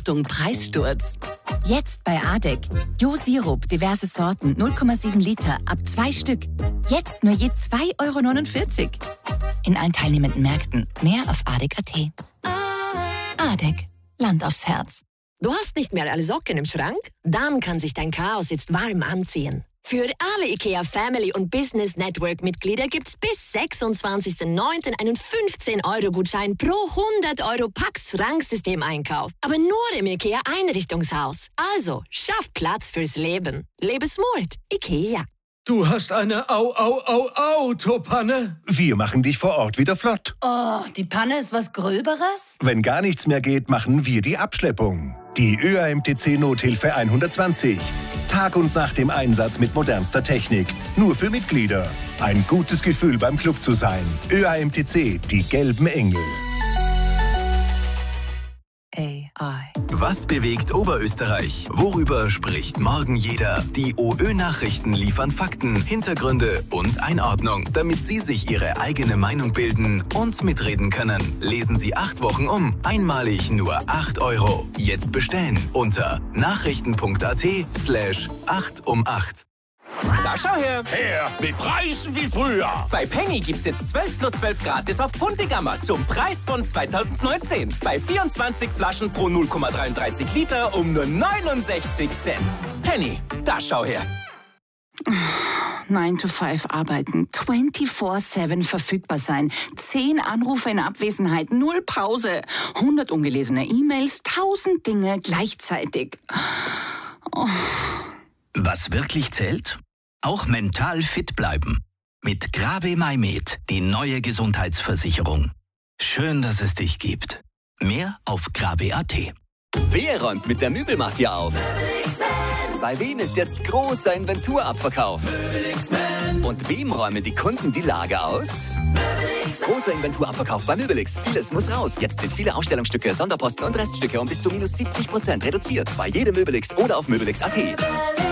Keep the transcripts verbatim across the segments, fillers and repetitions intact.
Achtung, Preissturz. Jetzt bei Adek. Jo-Sirup, diverse Sorten, null Komma sieben Liter, ab zwei Stück. Jetzt nur je zwei Euro neunundvierzig. In allen teilnehmenden Märkten. Mehr auf adek punkt at. Adek. Land aufs Herz. Du hast nicht mehr alle Socken im Schrank? Dann kann sich dein Chaos jetzt warm anziehen. Für alle IKEA Family und Business Network Mitglieder gibt's bis sechsundzwanzigsten neunten einen fünfzehn Euro Gutschein pro hundert Euro Pax Schranksystem-Einkauf. Aber nur im IKEA Einrichtungshaus. Also, schaff Platz fürs Leben. Lebe smart. IKEA. Du hast eine Au-Au-Au-Autopanne? Wir machen dich vor Ort wieder flott. Oh, die Panne ist was Gröberes? Wenn gar nichts mehr geht, machen wir die Abschleppung. Die Ö A M T C Nothilfe hundertzwanzig. Tag und Nacht im Einsatz mit modernster Technik. Nur für Mitglieder. Ein gutes Gefühl beim Club zu sein. Ö A M T C, die gelben Engel. A I. Was bewegt Oberösterreich? Worüber spricht morgen jeder? Die OÖ-Nachrichten liefern Fakten, Hintergründe und Einordnung, damit Sie sich Ihre eigene Meinung bilden und mitreden können. Lesen Sie acht Wochen um, einmalig nur acht Euro. Jetzt bestellen unter nachrichten punkt at slash acht um acht. Da schau her! Her, mit Preisen wie früher. Bei Penny gibt's jetzt zwölf plus zwölf gratis auf Buntegammer zum Preis von zweitausendneunzehn. Bei vierundzwanzig Flaschen pro null Komma dreiunddreißig Liter um nur neunundsechzig Cent. Penny, da schau her! nine to five arbeiten, vierundzwanzig sieben verfügbar sein, zehn Anrufe in Abwesenheit, null Pause, hundert ungelesene E-Mails, tausend Dinge gleichzeitig. Oh. Was wirklich zählt? Auch mental fit bleiben. Mit Grave Maimed, die neue Gesundheitsversicherung. Schön, dass es dich gibt. Mehr auf grave punkt at. Wer räumt mit der Möbelmafia auf? Bei wem ist jetzt großer Inventurabverkauf? Und wem räumen die Kunden die Lager aus? Großer Inventurabverkauf bei Möbelix. Vieles muss raus. Jetzt sind viele Ausstellungsstücke, Sonderposten und Reststücke um bis zu minus siebzig Prozent reduziert. Bei jedem Möbelix oder auf möbelix punkt at.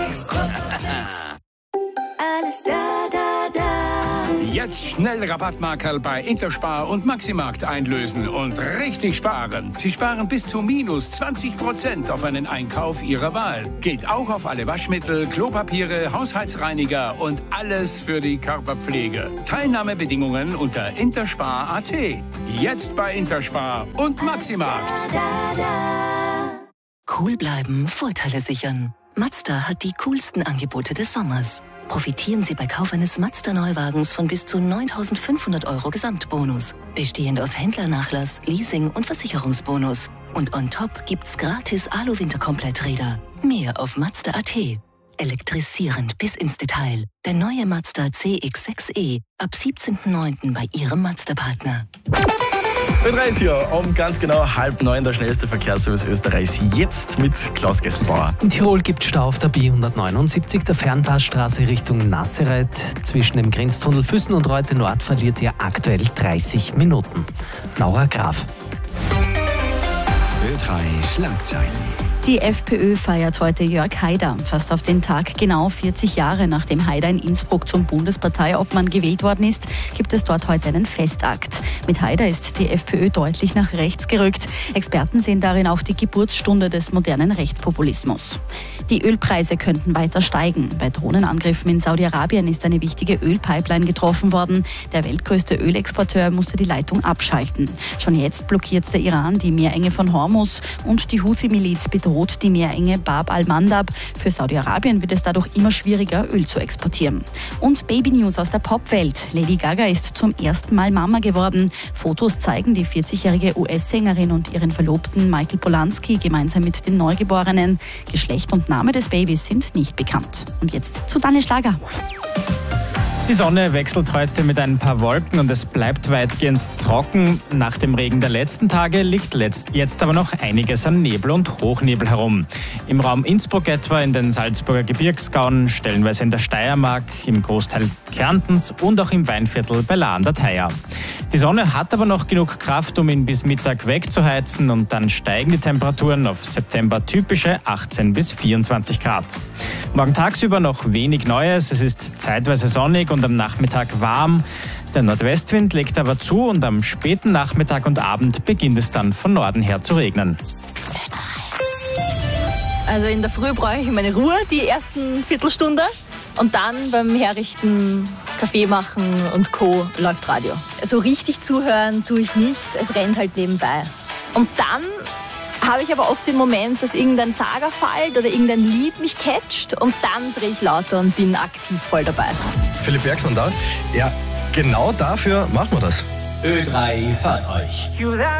Alles da, da, da. Jetzt schnell Rabattmarkerl bei Interspar und Maximarkt einlösen und richtig sparen. Sie sparen bis zu minus zwanzig Prozent auf einen Einkauf Ihrer Wahl. Gilt auch auf alle Waschmittel, Klopapiere, Haushaltsreiniger und alles für die Körperpflege. Teilnahmebedingungen unter interspar punkt at. Jetzt bei Interspar und Maximarkt. Cool bleiben, Vorteile sichern. Mazda hat die coolsten Angebote des Sommers. Profitieren Sie bei Kauf eines Mazda-Neuwagens von bis zu neuntausendfünfhundert Euro Gesamtbonus. Bestehend aus Händlernachlass, Leasing und Versicherungsbonus. Und on top gibt's gratis Alu-Winterkompletträder. Mehr auf Mazda punkt at. Elektrisierend bis ins Detail. Der neue Mazda C X sechs E. Ab siebzehnten neunten bei Ihrem Mazda-Partner. Mit Reis hier um ganz genau halb neun, der schnellste Verkehrsservice Österreichs. Jetzt mit Klaus Gessenbauer. In Tirol gibt es Stau auf der B hundertneunundsiebzig, der Fernpassstraße Richtung Nazareth. Zwischen dem Grenztunnel Füssen und Reute Nord verliert ihr aktuell dreißig Minuten. Laura Graf. Ö drei Schlagzeilen. Die FPÖ feiert heute Jörg Haider. Fast auf den Tag genau vierzig Jahre nachdem Haider in Innsbruck zum Bundesparteiobmann gewählt worden ist, gibt es dort heute einen Festakt. Mit Haider ist die FPÖ deutlich nach rechts gerückt. Experten sehen darin auch die Geburtsstunde des modernen Rechtspopulismus. Die Ölpreise könnten weiter steigen. Bei Drohnenangriffen in Saudi-Arabien ist eine wichtige Ölpipeline getroffen worden. Der weltgrößte Ölexporteur musste die Leitung abschalten. Schon jetzt blockiert der Iran die Meerenge von Hormuz und die Houthi-Miliz bedroht die Meerenge Bab al-Mandab. Für Saudi-Arabien wird es dadurch immer schwieriger, Öl zu exportieren. Und Baby-News aus der Popwelt. Lady Gaga ist zum ersten Mal Mama geworden. Fotos zeigen die vierzigjährige U S-Sängerin und ihren Verlobten Michael Polanski gemeinsam mit dem Neugeborenen. Geschlecht und Name des Babys sind nicht bekannt. Und jetzt zu Daniel Schlager. Die Sonne wechselt heute mit ein paar Wolken und es bleibt weitgehend trocken. Nach dem Regen der letzten Tage liegt jetzt aber noch einiges an Nebel und Hochnebel herum. Im Raum Innsbruck etwa, in den Salzburger Gebirgskauen, stellenweise in der Steiermark, im Großteil Kärntens und auch im Weinviertel bei La an der Thaya. Die Sonne hat aber noch genug Kraft, um ihn bis Mittag wegzuheizen und dann steigen die Temperaturen auf September typische achtzehn bis vierundzwanzig Grad. Morgen tagsüber noch wenig Neues, es ist zeitweise sonnig und am Nachmittag warm. Der Nordwestwind legt aber zu und am späten Nachmittag und Abend beginnt es dann von Norden her zu regnen. Also in der Früh brauche ich meine Ruhe, die ersten Viertelstunde. Und dann beim Herrichten, Kaffee machen und Co. läuft Radio. So richtig zuhören tue ich nicht, es rennt halt nebenbei. Und dann habe ich aber oft den Moment, dass irgendein Sager fällt oder irgendein Lied mich catcht und dann drehe ich lauter und bin aktiv voll dabei. Philipp Bergsmann da. Ja, genau dafür machen wir das. Ö drei hört euch.